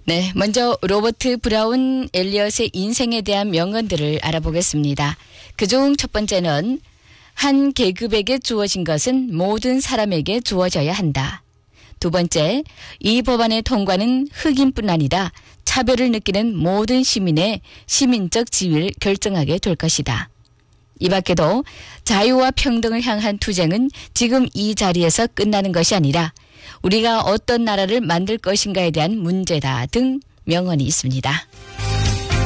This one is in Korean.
네, 먼저 로버트 브라운 엘리엇의 인생에 대한 명언들을 알아보겠습니다. 그중 첫 번째는 한 계급에게 주어진 것은 모든 사람에게 주어져야 한다. 두 번째, 이 법안의 통과는 흑인뿐 아니라 차별을 느끼는 모든 시민의 시민적 지위를 결정하게 될 것이다. 이 밖에도 자유와 평등을 향한 투쟁은 지금 이 자리에서 끝나는 것이 아니라 우리가 어떤 나라를 만들 것인가에 대한 문제다 등 명언이 있습니다.